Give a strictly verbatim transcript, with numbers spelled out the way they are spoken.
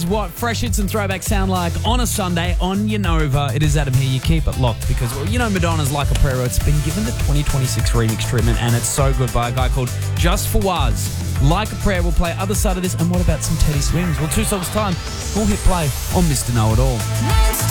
what fresh hits and throwbacks sound like on a Sunday on your Nova. It is Adam here. You keep it locked because, well, you know Madonna's Like a Prayer. It's been given the twenty twenty-six remix treatment and it's so good by a guy called Just For Waz. Like a Prayer will play other side of this. And what about some Teddy Swims? Well, two songs time, we'll hit play on Mister Know-It-All.